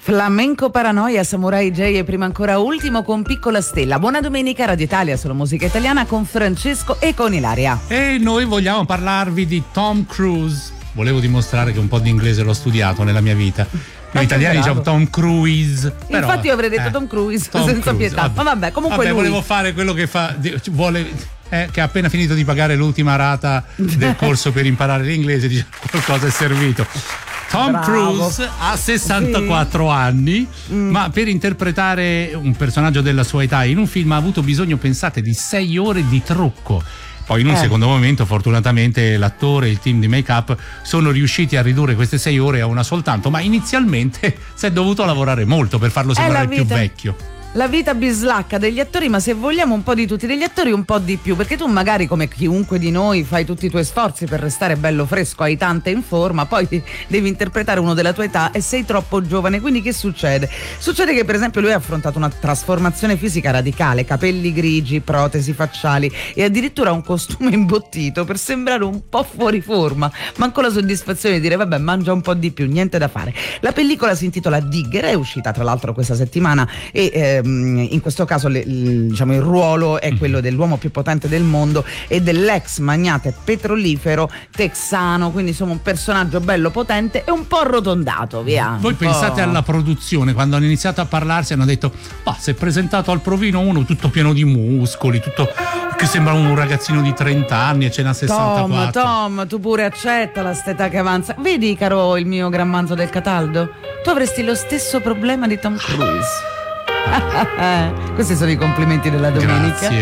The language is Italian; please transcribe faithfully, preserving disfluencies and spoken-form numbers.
Flamenco Paranoia, Samurai J e prima ancora Ultimo con Piccola Stella. Buona domenica, Radio Italia, solo musica italiana con Francesco e con Ilaria. E noi vogliamo parlarvi di Tom Cruise. Volevo dimostrare che un po' di inglese l'ho studiato nella mia vita. Noi italiani diciamo Tom Cruise. Però, infatti io avrei detto eh, Tom Cruise Tom senza Cruise, pietà. Vabbè. Ma vabbè, comunque vabbè, lui... volevo fare quello che fa vuole eh, che ha appena finito di pagare l'ultima rata del corso per imparare l'inglese, dice qualcosa è servito. Tom Bravo. Cruise ha sessantaquattro sì. anni, mm. ma per interpretare un personaggio della sua età in un film ha avuto bisogno, pensate, di sei ore di trucco. Poi in un eh. secondo momento, fortunatamente, l'attore e il team di make-up sono riusciti a ridurre queste sei ore a una soltanto, ma inizialmente si è dovuto lavorare molto per farlo sembrare più vecchio. La vita bislacca degli attori, ma se vogliamo un po' di tutti, degli attori un po' di più, perché tu magari come chiunque di noi fai tutti i tuoi sforzi per restare bello fresco, hai tante in forma, poi devi interpretare uno della tua età e sei troppo giovane, quindi che succede? Succede che per esempio lui ha affrontato una trasformazione fisica radicale, capelli grigi, protesi facciali e addirittura un costume imbottito per sembrare un po' fuori forma, ma con la soddisfazione di dire vabbè, mangia un po' di più, niente da fare. La pellicola si intitola Digger, è uscita tra l'altro questa settimana e eh, in questo caso le, il, diciamo, il ruolo è quello dell'uomo più potente del mondo e dell'ex magnate petrolifero texano, quindi insomma un personaggio bello potente e un po' arrotondato, via. Voi pensate alla produzione, quando hanno iniziato a parlarsi hanno detto ma si è presentato al provino uno tutto pieno di muscoli, tutto che sembra un ragazzino di trenta anni e ce n'ha sessantaquattro. Tom, Tom, tu pure accetta la st'età che avanza. Vedi, caro, il mio gran manzo del Cataldo? Tu avresti lo stesso problema di Tom Cruise. Questi sono i complimenti della domenica. Grazie.